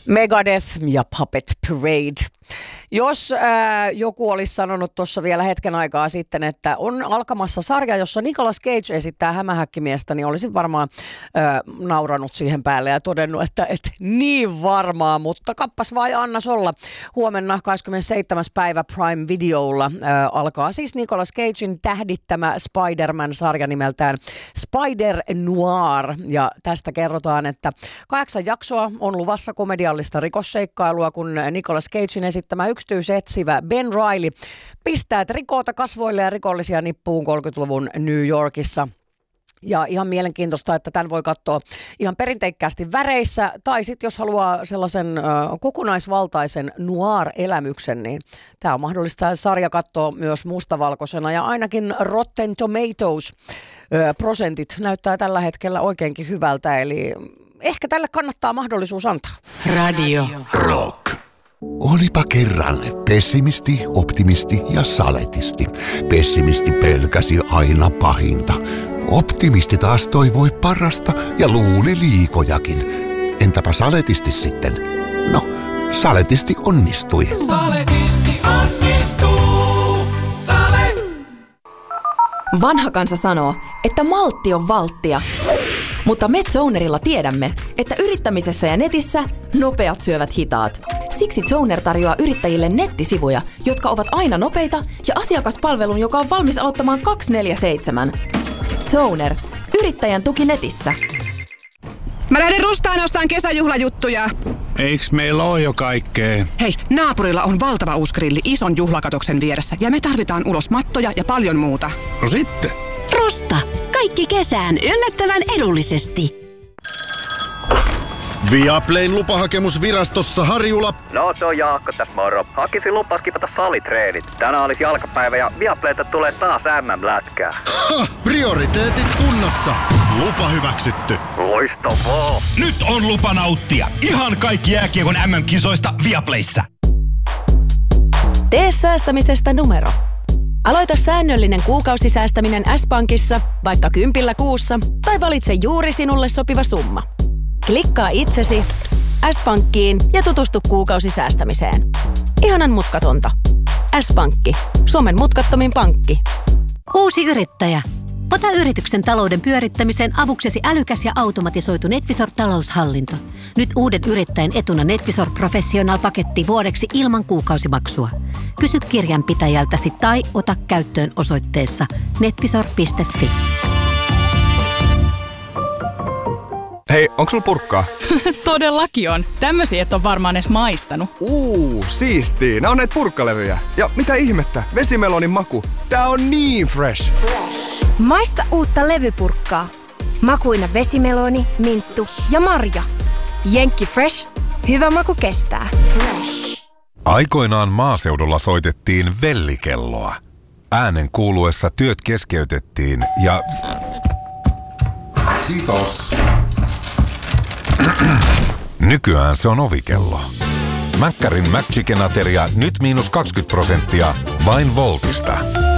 Megadeth ja Puppet Parade. Jos joku olisi sanonut tuossa vielä hetken aikaa sitten, että on alkamassa sarja, jossa Nicolas Cage esittää hämähäkkimiestä, niin olisin varmaan nauranut siihen päälle ja todennut, että niin varmaa, mutta kappas vai annas olla. Huomenna 27. päivä Prime Videolla alkaa siis Nicolas Cagein tähdittämä Spider-Man-sarja nimeltään Spider Noir. Ja tästä kerrotaan, että 8 jaksoa on luvassa komediallista rikosseikkailua, kun Nicolas Cagein esittämä yksityisetsivä Ben Reilly pistää trikoota kasvoille ja rikollisia nippuun 30-luvun New Yorkissa. Ja ihan mielenkiintoista, että tämän voi katsoa ihan perinteikkäästi väreissä, tai sitten jos haluaa sellaisen kokonaisvaltaisen noir-elämyksen, niin tämä on mahdollista sarja katsoa myös mustavalkoisena. Ja ainakin Rotten Tomatoes prosentit näyttää tällä hetkellä oikeinkin hyvältä, eli ehkä tälle kannattaa mahdollisuus antaa. Radio Rock. Olipa kerran pessimisti, optimisti ja saletisti. Pessimisti pelkäsi aina pahinta. Optimisti taas toivoi parasta ja luuli liikojakin. Entäpä saletisti sitten? No, saletisti onnistui. Saletisti onnistuu. Sale! Vanha kansa sanoo, että maltti on valttia. Mutta me Zonerilla tiedämme, että yrittämisessä ja netissä nopeat syövät hitaat. Siksi Zoner tarjoaa yrittäjille nettisivuja, jotka ovat aina nopeita ja asiakaspalvelun, joka on valmis auttamaan 24/7. Zoner. Yrittäjän tuki netissä. Mä lähden Rustaan ostaan kesäjuhlajuttuja. Eiks meillä oo jo kaikkea? Hei, naapurilla on valtava uusi grilli ison juhlakatoksen vieressä ja me tarvitaan ulos mattoja ja paljon muuta. No sitten. Rusta. Kaikki kesään yllättävän edullisesti. Viaplayn lupahakemusvirastossa Harjula. No se on Jaakko tässä moro. Hakisin lupaa skipata salitreenit. Tänään olisi jalkapäivä ja Viaplayta tulee taas MM-lätkää. Ha! Prioriteetit kunnossa. Lupa hyväksytty. Loistavaa. Nyt on lupa nauttia ihan kaikki jääkiekon MM-kisoista Viaplayssa. Tee säästämisestä numero. Aloita säännöllinen kuukausisäästäminen S-Pankissa vaikka 10 kuussa tai valitse juuri sinulle sopiva summa. Klikkaa itsesi S-Pankkiin ja tutustu kuukausisäästämiseen. Ihanan mutkatonta. S-Pankki. Suomen mutkattomin pankki. Uusi yrittäjä. Ota yrityksen talouden pyörittämiseen avuksesi älykäs ja automatisoitu NetVisor-taloushallinto. Nyt uuden yrittäjän etuna NetVisor Professional-paketti vuodeksi ilman kuukausimaksua. Kysy kirjanpitäjältäsi tai ota käyttöön osoitteessa netvisor.fi. Hei, onks sulla purkkaa? Todellakin on. Tämmösiä et on varmaan edes maistanut. Siistii. Nää on näitä purkkalevyjä. Ja mitä ihmettä? Vesimelonin maku. Tää on niin fresh. Maista uutta levypurkkaa. Makuina vesimeloni, minttu ja marja. Jenkki Fresh. Hyvä maku kestää. Aikoinaan maaseudulla soitettiin vellikelloa. Äänen kuuluessa työt keskeytettiin ja... Kiitos. Nykyään se on ovikello. Mäkkärin McChicken-ateria nyt -20% vain Voltista.